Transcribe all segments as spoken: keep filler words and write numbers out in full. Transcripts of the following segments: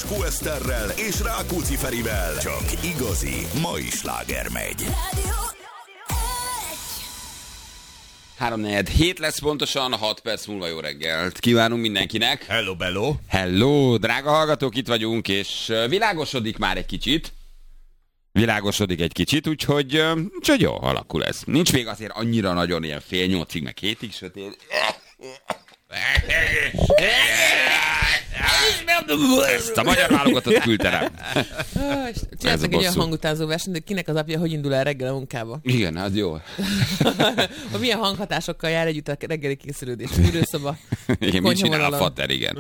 Askó Eszterrel és Rákóczi Ferivel. Csak igazi mai sláger megy. háromnegyed hét lesz pontosan, hat perc múlva jó reggelt. Kívánunk mindenkinek. Hello, bello. Hello, drága hallgatók, itt vagyunk, és világosodik már egy kicsit. Világosodik egy kicsit, úgyhogy, úgyhogy jó, alakul ez. Nincs még azért annyira nagyon ilyen fél nyolcig, meg hétig sötét. Ezt a magyar válogatott küldte rám. Csináltak egy olyan hangutánzó versenyt, de kinek az apja hogy indul el reggel a munkába? Igen, az jó. Ha milyen hanghatásokkal jár együtt a reggeli készülődés, fűrőszoba. Igen, mit csinál a fater, igen.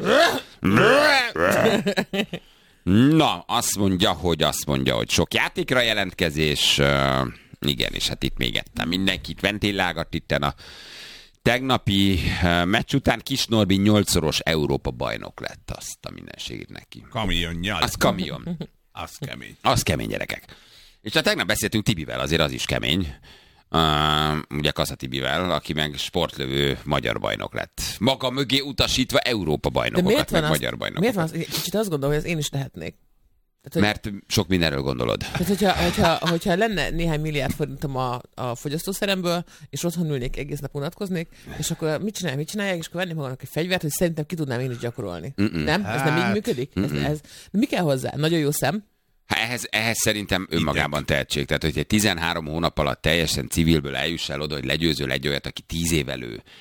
Na, azt mondja, hogy azt mondja, hogy sok játékra jelentkezés. Uh, igen, és hát itt még ettem mindenkit ventilálgat itten a tegnapi uh, meccs után. Kis Norbi nyolcszoros Európa bajnok lett, azt a mindenségét neki. Kamionnyal. Az kamion. Az kemény. Az kemény, gyerekek. És hát tegnap beszéltünk Tibivel, azért az is kemény. Uh, ugye Kassa Tibivel, aki meg sportlövő magyar bajnok lett. Maga mögé utasítva Európa bajnokokat, meg az, magyar bajnokokat. Miért van az? Kicsit azt gondolom, hogy ezt én is tehetnék. Tehát, hogy, mert sok mindenről gondolod. Tehát, hogyha, hogyha, hogyha lenne néhány milliárd forintom a, a fogyasztószeremből, és otthon ülnék, egész nap unatkoznék, és akkor mit csinálják, mit csinálják, és akkor vennék magamnak egy fegyvert, hogy szerintem ki tudnám én is gyakorolni. Mm-mm. Nem? Ez nem így működik? Ez, ez, mi kell hozzá? Nagyon jó szem. Hát ehhez, ehhez szerintem önmagában tehetség. Tehát, hogy egy tizenhárom hónap alatt teljesen civilből eljuss el oda, hogy legyőzöl egy olyat, aki tíz év elő